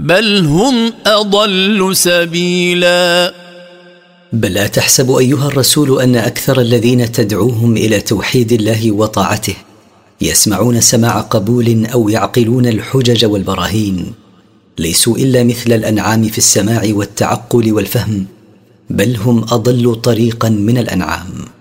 بل هم أضل سبيلا. بل لا تحسب أيها الرسول أن أكثر الذين تدعوهم إلى توحيد الله وطاعته يسمعون سماع قبول أو يعقلون الحجج والبراهين، ليسوا إلا مثل الأنعام في السماع والتعقل والفهم، بل هم أضل طريقا من الأنعام.